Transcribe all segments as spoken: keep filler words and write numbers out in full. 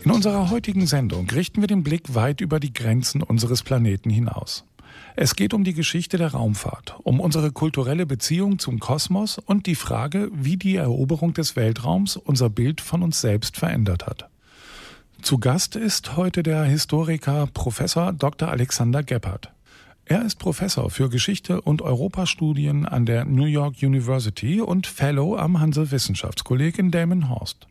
In unserer heutigen Sendung richten wir den Blick weit über die Grenzen unseres Planeten hinaus. Es geht um die Geschichte der Raumfahrt, um unsere kulturelle Beziehung zum Kosmos und die Frage, wie die Eroberung des Weltraums unser Bild von uns selbst verändert hat. Zu Gast ist heute der Historiker Professor Doktor Alexander Geppert. Er ist Professor für Geschichte und Europastudien an der New York University und Fellow am Hanse-Wissenschaftskolleg in Delmenhorst.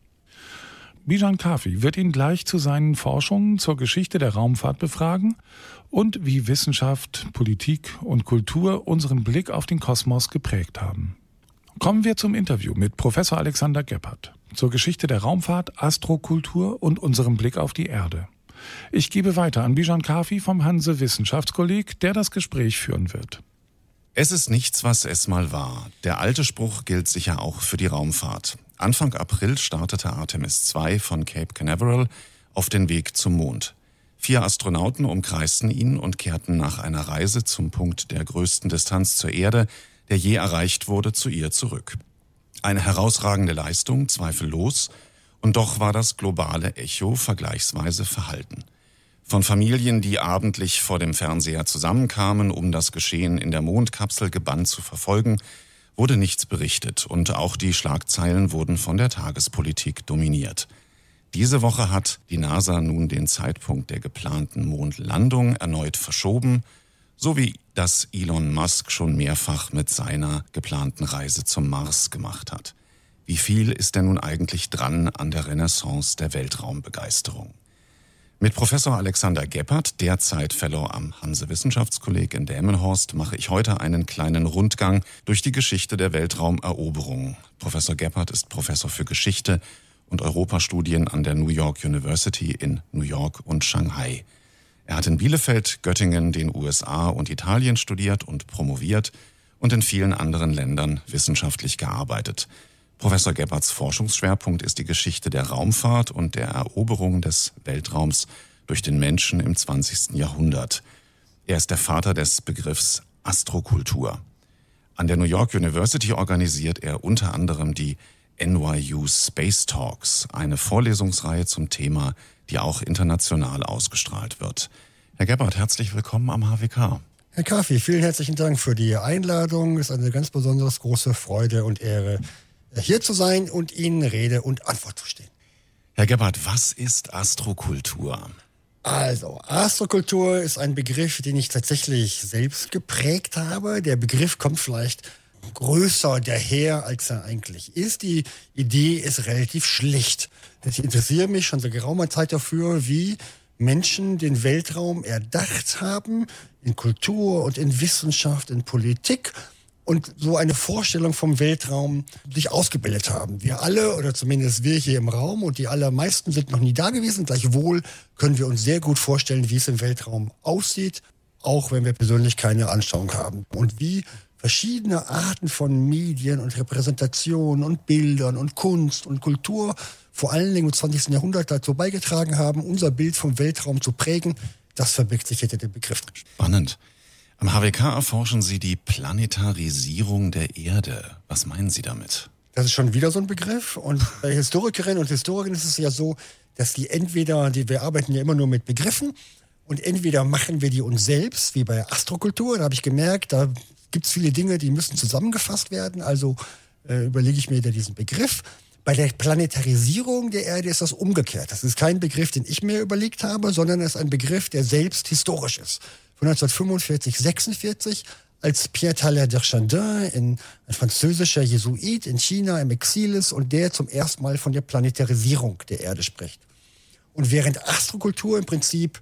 Bijan Kafi wird ihn gleich zu seinen Forschungen zur Geschichte der Raumfahrt befragen und wie Wissenschaft, Politik und Kultur unseren Blick auf den Kosmos geprägt haben. Kommen wir zum Interview mit Professor Alexander Geppert zur Geschichte der Raumfahrt, Astrokultur und unserem Blick auf die Erde. Ich gebe weiter an Bijan Kafi vom Hanse-Wissenschaftskolleg, der das Gespräch führen wird. Es ist nichts, was es mal war. Der alte Spruch gilt sicher auch für die Raumfahrt. Anfang April startete Artemis zwei von Cape Canaveral auf den Weg zum Mond. Vier Astronauten umkreisten ihn und kehrten nach einer Reise zum Punkt der größten Distanz zur Erde, der je erreicht wurde, zu ihr zurück. Eine herausragende Leistung, zweifellos, und doch war das globale Echo vergleichsweise verhalten. Von Familien, die abendlich vor dem Fernseher zusammenkamen, um das Geschehen in der Mondkapsel gebannt zu verfolgen, wurde nichts berichtet und auch die Schlagzeilen wurden von der Tagespolitik dominiert. Diese Woche hat die NASA nun den Zeitpunkt der geplanten Mondlandung erneut verschoben, so wie das Elon Musk schon mehrfach mit seiner geplanten Reise zum Mars gemacht hat. Wie viel ist denn nun eigentlich dran an der Renaissance der Weltraumbegeisterung? Mit Professor Alexander Geppert, derzeit Fellow am Hanse-Wissenschaftskolleg in Delmenhorst, mache ich heute einen kleinen Rundgang durch die Geschichte der Weltraumeroberung. Professor Geppert ist Professor für Geschichte und Europastudien an der New York University in New York und Shanghai. Er hat in Bielefeld, Göttingen, den U S A und Italien studiert und promoviert und in vielen anderen Ländern wissenschaftlich gearbeitet. Professor Gepperts Forschungsschwerpunkt ist die Geschichte der Raumfahrt und der Eroberung des Weltraums durch den Menschen im zwanzigsten Jahrhundert. Er ist der Vater des Begriffs Astrokultur. An der New York University organisiert er unter anderem die N Y U Space Talks, eine Vorlesungsreihe zum Thema, die auch international ausgestrahlt wird. Herr Geppert, herzlich willkommen am H W K. Herr Kafi, vielen herzlichen Dank für die Einladung. Es ist eine ganz besonders große Freude und Ehre, hier zu sein und Ihnen Rede und Antwort zu stehen. Herr Geppert, was ist Astrokultur? Also, Astrokultur ist ein Begriff, den ich tatsächlich selbst geprägt habe. Der Begriff kommt vielleicht größer daher, als er eigentlich ist. Die Idee ist relativ schlicht. Ich interessiere mich schon seit geraumer Zeit dafür, wie Menschen den Weltraum erdacht haben, in Kultur und in Wissenschaft, in Politik, und so eine Vorstellung vom Weltraum sich ausgebildet haben. Wir alle, oder zumindest wir hier im Raum, und die allermeisten sind noch nie da gewesen, gleichwohl können wir uns sehr gut vorstellen, wie es im Weltraum aussieht, auch wenn wir persönlich keine Anschauung haben. Und wie verschiedene Arten von Medien und Repräsentationen und Bildern und Kunst und Kultur vor allen Dingen im zwanzigsten Jahrhundert dazu beigetragen haben, unser Bild vom Weltraum zu prägen, das verbirgt sich hinter dem Begriff. Spannend. Am H W K erforschen Sie die Planetarisierung der Erde. Was meinen Sie damit? Das ist schon wieder so ein Begriff. Und bei Historikerinnen und Historikern ist es ja so, dass die entweder, die wir arbeiten ja immer nur mit Begriffen, und entweder machen wir die uns selbst, wie bei Astrokultur. Da habe ich gemerkt, da gibt es viele Dinge, die müssen zusammengefasst werden. Also äh, überlege ich mir da diesen Begriff. Bei der Planetarisierung der Erde ist das umgekehrt. Das ist kein Begriff, den ich mir überlegt habe, sondern es ist ein Begriff, der selbst historisch ist. Von neunzehnhundertfünfundvierzig, sechsundvierzig, als Pierre Teilhard de Chardin, ein französischer Jesuit in China im Exil ist und der zum ersten Mal von der Planetarisierung der Erde spricht. Und während Astrokultur im Prinzip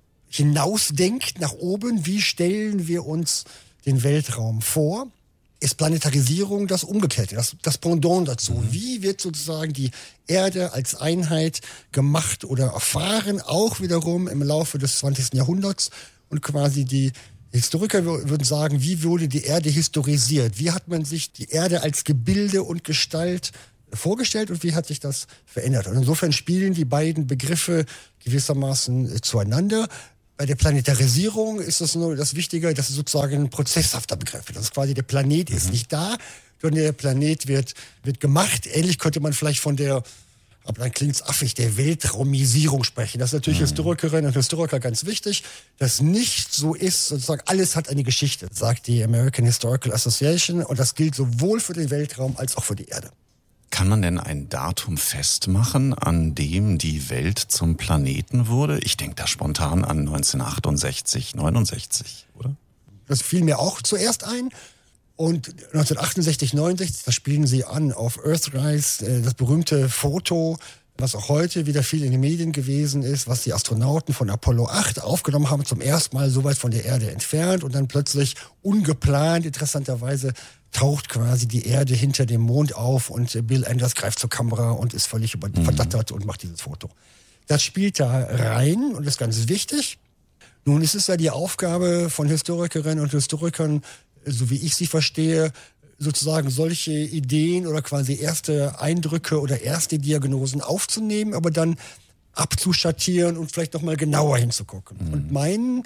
hinausdenkt nach oben, wie stellen wir uns den Weltraum vor, ist Planetarisierung das Umgekehrte, das, das Pendant dazu. Mhm. Wie wird sozusagen die Erde als Einheit gemacht oder erfahren, auch wiederum im Laufe des zwanzigsten Jahrhunderts. Und quasi die Historiker würden sagen, wie wurde die Erde historisiert? Wie hat man sich die Erde als Gebilde und Gestalt vorgestellt und wie hat sich das verändert? Und insofern spielen die beiden Begriffe gewissermaßen zueinander. Bei der Planetarisierung ist es nur das Wichtige, das ist sozusagen ein prozesshafter Begriff. Das ist quasi, der Planet mhm. ist nicht da, sondern der Planet wird, wird gemacht. Ähnlich könnte man vielleicht von der aber dann klingt's affig, der Weltraumisierung sprechen. Das ist natürlich mhm. Historikerinnen und Historiker ganz wichtig, dass nicht so ist, sozusagen alles hat eine Geschichte, sagt die American Historical Association, und das gilt sowohl für den Weltraum als auch für die Erde. Kann man denn ein Datum festmachen, an dem die Welt zum Planeten wurde? Ich denke da spontan an neunzehnhundertachtundsechzig, neunundsechzig, oder? Das fiel mir auch zuerst ein. Und neunzehnhundertachtundsechzig, neunundsechzig, da spielen sie an auf Earthrise, das berühmte Foto, was auch heute wieder viel in den Medien gewesen ist, was die Astronauten von Apollo acht aufgenommen haben, zum ersten Mal so weit von der Erde entfernt, und dann plötzlich ungeplant, interessanterweise, taucht quasi die Erde hinter dem Mond auf und Bill Anders greift zur Kamera und ist völlig mhm. verdattert und macht dieses Foto. Das spielt da rein und ist ganz wichtig. Nun ist es ja die Aufgabe von Historikerinnen und Historikern, so wie ich sie verstehe, sozusagen solche Ideen oder quasi erste Eindrücke oder erste Diagnosen aufzunehmen, aber dann abzuschattieren und vielleicht nochmal genauer hinzugucken. Mhm. Und mein,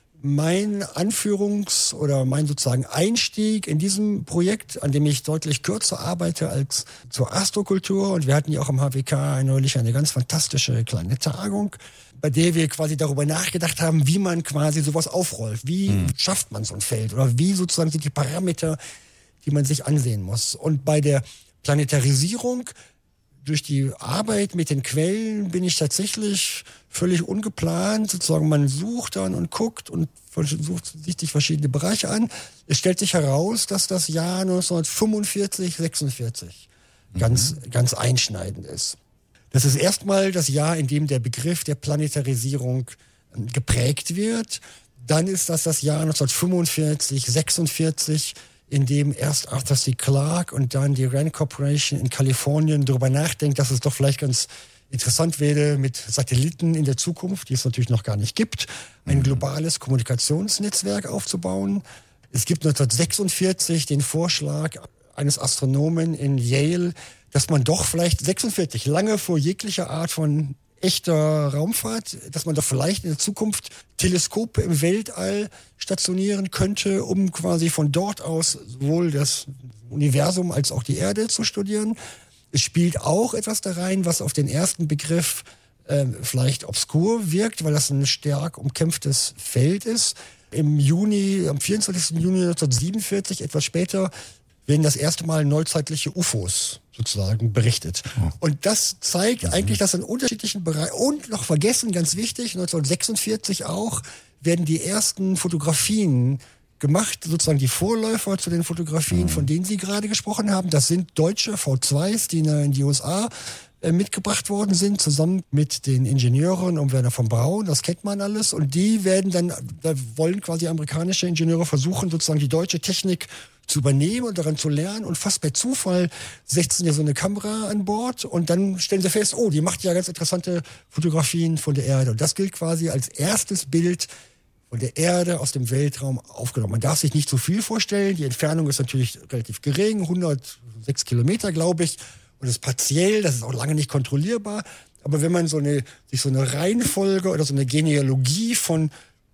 mein Anführungs- oder mein sozusagen Einstieg in diesem Projekt, an dem ich deutlich kürzer arbeite als zur Astrokultur, und wir hatten ja auch am H W K neulich eine ganz fantastische kleine Tagung, bei der wir quasi darüber nachgedacht haben, wie man quasi sowas aufrollt. Wie mhm. schafft man so ein Feld? Oder wie sozusagen sind die Parameter, die man sich ansehen muss? Und bei der Planetarisierung, durch die Arbeit mit den Quellen, bin ich tatsächlich völlig ungeplant. Sozusagen, man sucht dann und guckt und versucht sich die verschiedene Bereiche an. Es stellt sich heraus, dass das Jahr neunzehnhundertfünfundvierzig, sechsundvierzig mhm. ganz, ganz einschneidend ist. Das ist erstmal das Jahr, in dem der Begriff der Planetarisierung geprägt wird. Dann ist das das Jahr neunzehnhundertfünfundvierzig, sechsundvierzig, in dem erst Arthur C. Clarke und dann die Rand Corporation in Kalifornien darüber nachdenkt, dass es doch vielleicht ganz interessant wäre, mit Satelliten in der Zukunft, die es natürlich noch gar nicht gibt, ein globales Kommunikationsnetzwerk aufzubauen. Es gibt neunzehnhundertsechsundvierzig den Vorschlag eines Astronomen in Yale, dass man doch vielleicht sechsundvierzig, lange vor jeglicher Art von echter Raumfahrt, dass man doch vielleicht in der Zukunft Teleskope im Weltall stationieren könnte, um quasi von dort aus sowohl das Universum als auch die Erde zu studieren. Es spielt auch etwas da rein, was auf den ersten Begriff äh, vielleicht obskur wirkt, weil das ein stark umkämpftes Feld ist. Im Juni, am vierundzwanzigsten Juni neunzehnhundertsiebenundvierzig, etwas später, werden das erste Mal neuzeitliche U F Os sozusagen berichtet. Oh. Und das zeigt mhm. eigentlich, dass in unterschiedlichen Bereichen, und noch vergessen, ganz wichtig, neunzehnhundertsechsundvierzig auch, werden die ersten Fotografien gemacht, sozusagen die Vorläufer zu den Fotografien, mhm. von denen Sie gerade gesprochen haben. Das sind deutsche V zweis, die in die U S A äh, mitgebracht worden sind, zusammen mit den Ingenieuren um Werner von Braun. Das kennt man alles. Und die werden dann, da wollen quasi amerikanische Ingenieure versuchen, sozusagen die deutsche Technik zu übernehmen und daran zu lernen, und fast per Zufall setzen ja so eine Kamera an Bord und dann stellen sie fest, oh, die macht ja ganz interessante Fotografien von der Erde. Und das gilt quasi als erstes Bild von der Erde aus dem Weltraum aufgenommen. Man darf sich nicht so viel vorstellen. Die Entfernung ist natürlich relativ gering, hundertsechs Kilometer, glaube ich. Und das ist partiell, das ist auch lange nicht kontrollierbar. Aber wenn man so eine, sich so eine Reihenfolge oder so eine Genealogie von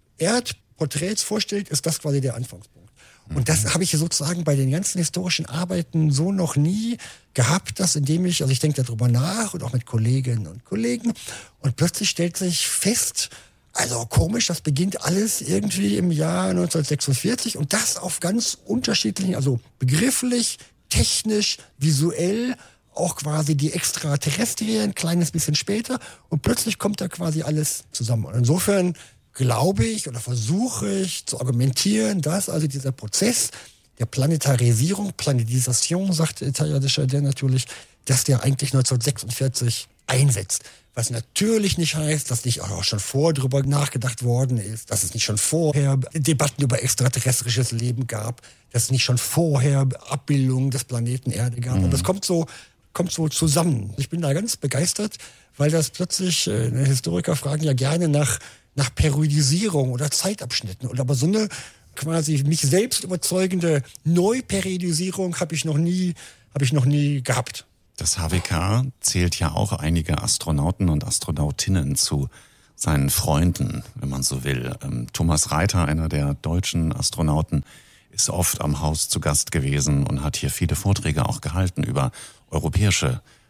Erdporträts vorstellt, ist das quasi der Anfangspunkt. Und das habe ich sozusagen bei den ganzen historischen Arbeiten so noch nie gehabt, dass indem ich, also ich denke darüber nach und auch mit Kolleginnen und Kollegen, und plötzlich stellt sich fest, also komisch, das beginnt alles irgendwie im Jahr neunzehnhundertsechsundvierzig, und das auf ganz unterschiedlichen, also begrifflich, technisch, visuell, auch quasi die Extraterrestrien, ein kleines bisschen später, und plötzlich kommt da quasi alles zusammen. Und insofern glaube ich oder versuche ich zu argumentieren, dass also dieser Prozess der Planetarisierung, Planetisation, sagt Teilhard de Chardin natürlich, dass der eigentlich neunzehnhundertsechsundvierzig einsetzt. Was natürlich nicht heißt, dass nicht auch schon vorher drüber nachgedacht worden ist, dass es nicht schon vorher Debatten über extraterrestrisches Leben gab, dass es nicht schon vorher Abbildungen des Planeten Erde gab. Mhm. Aber das kommt so, kommt so zusammen. Ich bin da ganz begeistert, weil das plötzlich, äh, Historiker fragen ja gerne nach nach Periodisierung oder Zeitabschnitten. Und aber so eine quasi mich selbst überzeugende Neuperiodisierung habe ich noch nie, habe ich noch nie gehabt. Das H W K zählt ja auch einige Astronauten und Astronautinnen zu seinen Freunden, wenn man so will. Thomas Reiter, einer der deutschen Astronauten, ist oft am Haus zu Gast gewesen und hat hier viele Vorträge auch gehalten über europäische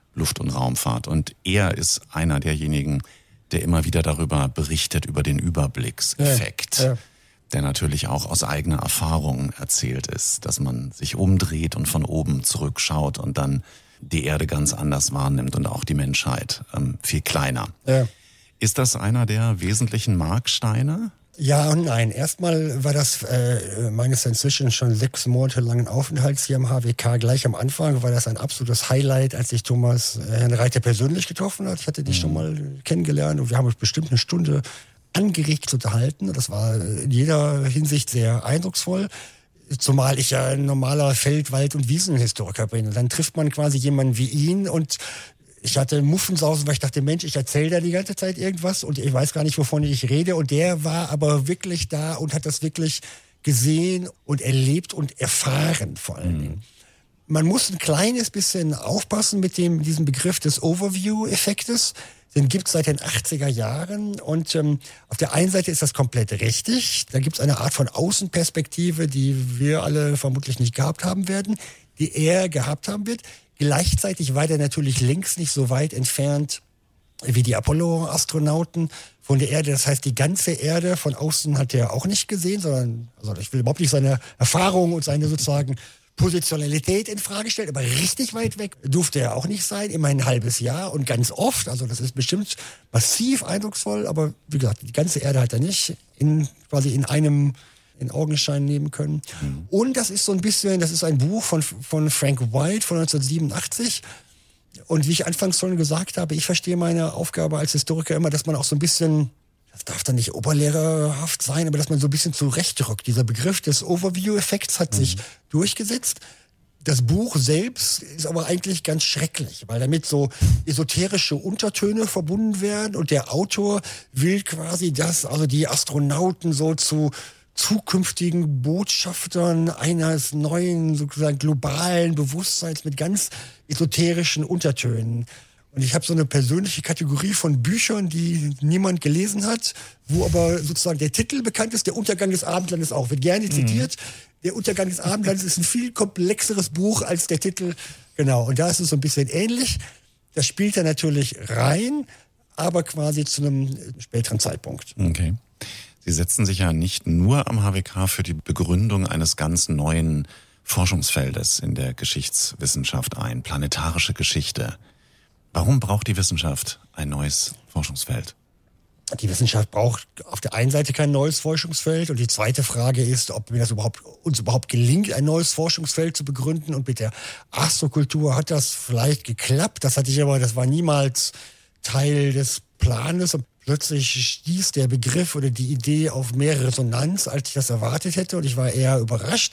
Luft- und Raumfahrt. Und er ist einer derjenigen, der immer wieder darüber berichtet, über den Überblickseffekt, ja, ja. der natürlich auch aus eigener Erfahrung erzählt ist, dass man sich umdreht und von oben zurückschaut und dann die Erde ganz anders wahrnimmt und auch die Menschheit ähm, viel kleiner. Ja. Ist das einer der wesentlichen Marksteine? Ja und nein. Erstmal war das äh, meines inzwischen schon sechs Monate langen Aufenthalts hier am H W K. Gleich am Anfang war das ein absolutes Highlight, als ich Thomas äh, Herrn Reiter persönlich getroffen hat. Ich hatte dich mhm. schon mal kennengelernt und wir haben uns bestimmt eine Stunde angeregt zu unterhalten. Das war in jeder Hinsicht sehr eindrucksvoll. Zumal ich ja ein normaler Feld-, Wald- und Wiesenhistoriker bin. Und dann trifft man quasi jemanden wie ihn und ich hatte Muffensausen, weil ich dachte, Mensch, ich erzähle da die ganze Zeit irgendwas und ich weiß gar nicht, wovon ich rede. Und der war aber wirklich da und hat das wirklich gesehen und erlebt und erfahren vor allen mhm. Dingen. Man muss ein kleines bisschen aufpassen mit dem diesem Begriff des Overview-Effektes. Den gibt's seit den achtziger Jahren und ähm, auf der einen Seite ist das komplett richtig. Da gibt's eine Art von Außenperspektive, die wir alle vermutlich nicht gehabt haben werden, die er gehabt haben wird. Gleichzeitig war der natürlich längst nicht so weit entfernt wie die Apollo-Astronauten von der Erde. Das heißt, die ganze Erde von außen hat er auch nicht gesehen, sondern, also ich will überhaupt nicht seine Erfahrung und seine sozusagen Positionalität in Frage stellen, aber richtig weit weg durfte er auch nicht sein, immerhin ein halbes Jahr und ganz oft. Also das ist bestimmt massiv eindrucksvoll, aber wie gesagt, die ganze Erde hat er nicht in, quasi in einem in Augenschein nehmen können. Mhm. Und das ist so ein bisschen, das ist ein Buch von, von Frank White von neunzehnhundertsiebenundachtzig. Und wie ich anfangs schon gesagt habe, ich verstehe meine Aufgabe als Historiker immer, dass man auch so ein bisschen, das darf dann nicht oberlehrerhaft sein, aber dass man so ein bisschen zurechtrückt. Dieser Begriff des Overview-Effekts hat mhm. sich durchgesetzt. Das Buch selbst ist aber eigentlich ganz schrecklich, weil damit so esoterische Untertöne verbunden werden und der Autor will quasi das, also die Astronauten so zu zukünftigen Botschaftern eines neuen, sozusagen globalen Bewusstseins mit ganz esoterischen Untertönen. Und ich habe so eine persönliche Kategorie von Büchern, die niemand gelesen hat, wo aber sozusagen der Titel bekannt ist, der Untergang des Abendlandes auch, wird gerne zitiert. Mhm. Der Untergang des Abendlandes ist ein viel komplexeres Buch als der Titel. Genau, und da ist es so ein bisschen ähnlich. Das spielt er natürlich rein, aber quasi zu einem späteren Zeitpunkt. Okay. Sie setzen sich ja nicht nur am H W K für die Begründung eines ganz neuen Forschungsfeldes in der Geschichtswissenschaft ein, planetarische Geschichte. Warum braucht die Wissenschaft ein neues Forschungsfeld? Die Wissenschaft braucht auf der einen Seite kein neues Forschungsfeld und die zweite Frage ist, ob mir das überhaupt, uns überhaupt gelingt, ein neues Forschungsfeld zu begründen. Und mit der Astrokultur hat das vielleicht geklappt. Das hatte ich aber, das war niemals Teil des Planes. Und plötzlich stieß der Begriff oder die Idee auf mehr Resonanz, als ich das erwartet hätte. Und ich war eher überrascht.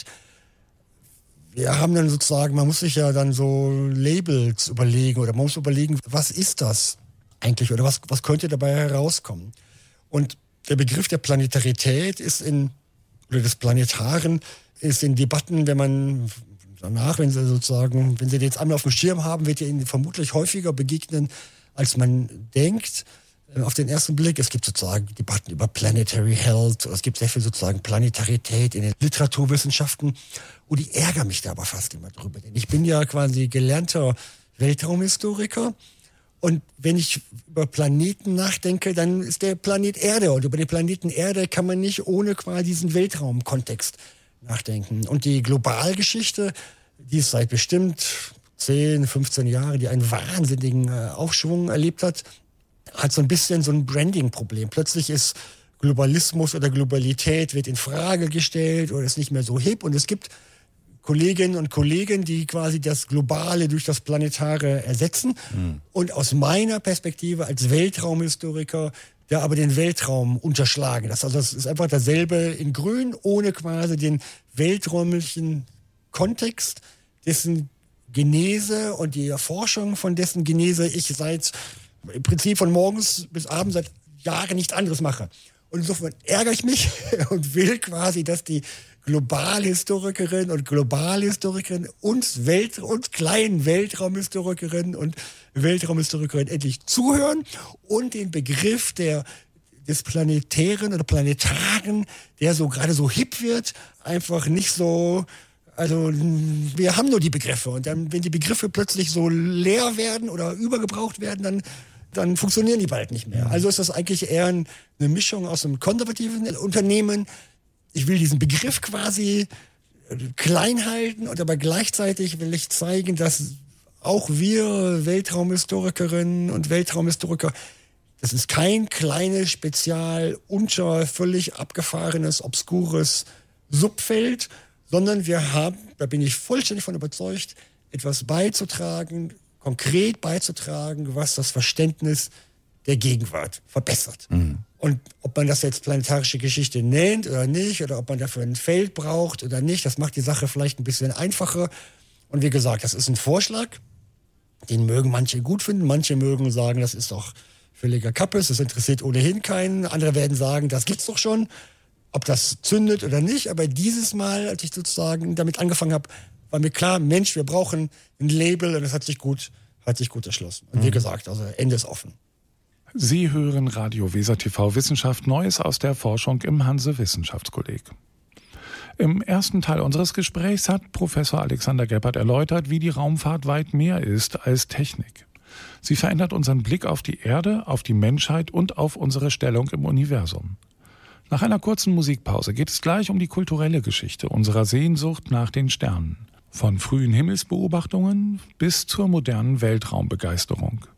Wir haben dann sozusagen, man muss sich ja dann so Labels überlegen oder man muss überlegen, was ist das eigentlich oder was, was könnte dabei herauskommen? Und der Begriff der Planetarität ist in, oder des Planetaren ist in Debatten, wenn man danach, wenn Sie sozusagen, wenn Sie den jetzt einmal auf dem Schirm haben, wird er Ihnen vermutlich häufiger begegnen, als man denkt. Auf den ersten Blick, es gibt sozusagen Debatten über Planetary Health, es gibt sehr viel sozusagen Planetarität in den Literaturwissenschaften und ich ärgere mich da aber fast immer drüber, denn ich bin ja quasi gelernter Weltraumhistoriker und wenn ich über Planeten nachdenke, dann ist der Planet Erde und über den Planeten Erde kann man nicht ohne quasi diesen Weltraumkontext nachdenken. Und die Globalgeschichte, die es seit bestimmt zehn, fünfzehn Jahren, die einen wahnsinnigen Aufschwung erlebt hat, hat so ein bisschen so ein Branding-Problem. Plötzlich ist Globalismus oder Globalität wird in Frage gestellt oder ist nicht mehr so hip. Und es gibt Kolleginnen und Kollegen, die quasi das Globale durch das Planetare ersetzen. Mhm. Und aus meiner Perspektive als Weltraumhistoriker da aber den Weltraum unterschlagen. Das, also das ist einfach dasselbe in Grün, ohne quasi den welträumlichen Kontext, dessen Genese und die Erforschung von dessen Genese ich seit im Prinzip von morgens bis abends seit Jahren nichts anderes mache. Und insofern ärgere ich mich und will quasi, dass die Globalhistorikerinnen und Globalhistorikerinnen und Welt- und kleinen Weltraumhistorikerinnen und Weltraumhistorikerinnen endlich zuhören und den Begriff der, des Planetären oder Planetaren, der so gerade so hip wird, einfach nicht so Also wir haben nur die Begriffe und dann, wenn die Begriffe plötzlich so leer werden oder übergebraucht werden, dann, dann funktionieren die bald nicht mehr. Also ist das eigentlich eher ein, eine Mischung aus einem konservativen Unternehmen. Ich will diesen Begriff quasi klein halten und aber gleichzeitig will ich zeigen, dass auch wir Weltraumhistorikerinnen und Weltraumhistoriker, das ist kein kleines, spezial, unter, völlig abgefahrenes, obskures Subfeld, sondern wir haben, da bin ich vollständig von überzeugt, etwas beizutragen, konkret beizutragen, was das Verständnis der Gegenwart verbessert. Mhm. Und ob man das jetzt planetarische Geschichte nennt oder nicht, oder ob man dafür ein Feld braucht oder nicht, das macht die Sache vielleicht ein bisschen einfacher. Und wie gesagt, das ist ein Vorschlag, den mögen manche gut finden, manche mögen sagen, das ist doch völliger Kappes, das interessiert ohnehin keinen. Andere werden sagen, das gibt's doch schon. Ob das zündet oder nicht, aber dieses Mal, als ich sozusagen damit angefangen habe, war mir klar, Mensch, wir brauchen ein Label und das hat sich gut, hat sich gut erschlossen. Und wie gesagt, also Ende ist offen. Sie hören Radio Weser T V Wissenschaft, Neues aus der Forschung im Hanse-Wissenschaftskolleg. Im ersten Teil unseres Gesprächs hat Professor Alexander Gebhardt erläutert, wie die Raumfahrt weit mehr ist als Technik. Sie verändert unseren Blick auf die Erde, auf die Menschheit und auf unsere Stellung im Universum. Nach einer kurzen Musikpause geht es gleich um die kulturelle Geschichte unserer Sehnsucht nach den Sternen. Von frühen Himmelsbeobachtungen bis zur modernen Weltraumbegeisterung.